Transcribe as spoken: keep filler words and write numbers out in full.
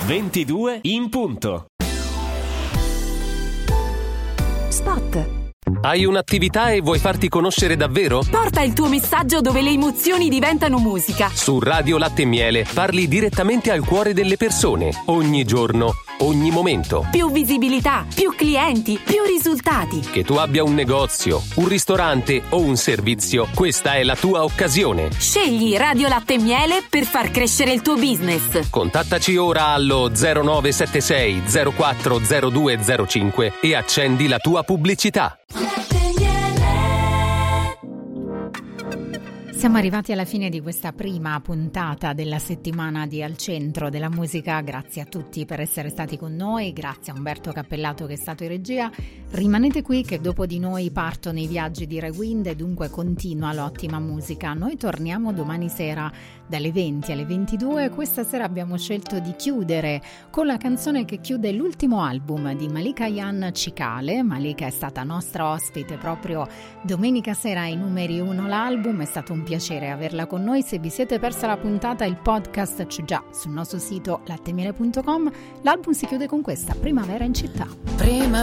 ventidue in punto. Spot. Hai un'attività e vuoi farti conoscere davvero? Porta il tuo messaggio dove le emozioni diventano musica. Su Radio Latte e Miele parli direttamente al cuore delle persone, ogni giorno, ogni momento. Più visibilità, più clienti, più risultati. Che tu abbia un negozio, un ristorante o un servizio, questa è la tua occasione. Scegli Radio Latte e Miele per far crescere il tuo business. Contattaci ora allo zero nove sette sei zero quattro zero due zero cinque e accendi la tua pubblicità. Siamo arrivati alla fine di questa prima puntata della settimana di Al Centro della Musica. Grazie a tutti per essere stati con noi, grazie a Umberto Cappellato che è stato in regia. Rimanete qui che dopo di noi partono i viaggi di Rewind e dunque continua l'ottima musica. Noi torniamo domani sera dalle venti alle ventidue. Questa sera abbiamo scelto di chiudere con la canzone che chiude l'ultimo album di Malika Ayane, Cicale. Malika è stata nostra ospite proprio domenica sera ai numeri uno l'album, è stato un piacere averla con noi. Se vi siete persa la puntata, il podcast c'è già sul nostro sito latte e miele punto com. L'album si chiude con questa, Primavera in città. Prima